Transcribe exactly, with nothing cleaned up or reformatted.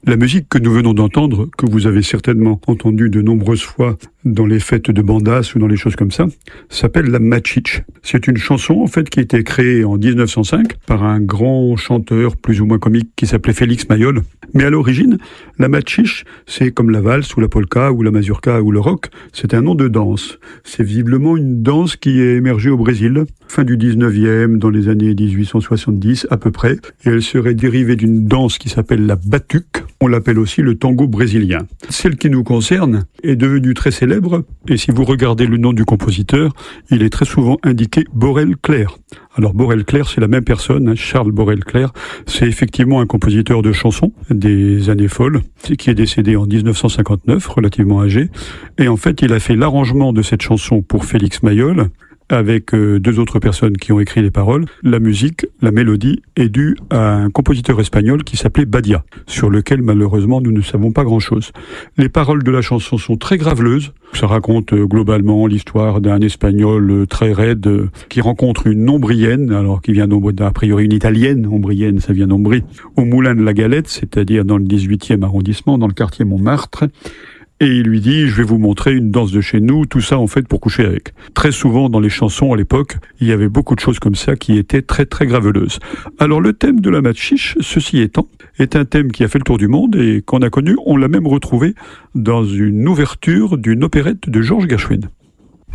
La musique que nous venons d'entendre, que vous avez certainement entendue de nombreuses fois dans les fêtes de bandas ou dans les choses comme ça, s'appelle la Machiche. C'est une chanson en fait qui a été créée en dix-neuf cent cinq par un grand chanteur plus ou moins comique qui s'appelait Félix Mayol. Mais à l'origine, la Machiche, c'est comme la valse ou la polka ou la mazurka ou le rock, c'est un nom de danse. C'est visiblement une danse qui est émergée au Brésil, fin du dix-neuvième, dans les années dix-huit cent soixante-dix à peu près, et elle serait dérivée d'une danse qui s'appelle la batuque. On l'appelle aussi le tango brésilien. Celle qui nous concerne est devenue très célèbre, et si vous regardez le nom du compositeur, il est très souvent indiqué Borel-Clair. Alors Borel-Clair, c'est la même personne, hein, Charles Borel-Clair, c'est effectivement un compositeur de chansons des années folles, qui est décédé en dix-neuf cent cinquante-neuf, relativement âgé, et en fait il a fait l'arrangement de cette chanson pour Félix Mayol, avec euh, deux autres personnes qui ont écrit les paroles. La musique, la mélodie, est due à un compositeur espagnol qui s'appelait Badia, sur lequel malheureusement nous ne savons pas grand-chose. Les paroles de la chanson sont très graveleuses. Ça raconte euh, globalement l'histoire d'un Espagnol euh, très raide euh, qui rencontre une ombrienne, alors qui vient d'Ombrie, a priori une italienne, ombrienne, ça vient d'Ombrie, au Moulin de la Galette, c'est-à-dire dans le dix-huitième arrondissement, dans le quartier Montmartre. Et il lui dit, je vais vous montrer une danse de chez nous, tout ça en fait pour coucher avec. Très souvent dans les chansons à l'époque, il y avait beaucoup de choses comme ça qui étaient très très graveleuses. Alors le thème de la Machiche, ceci étant, est un thème qui a fait le tour du monde et qu'on a connu, on l'a même retrouvé dans une ouverture d'une opérette de Georges Gershwin.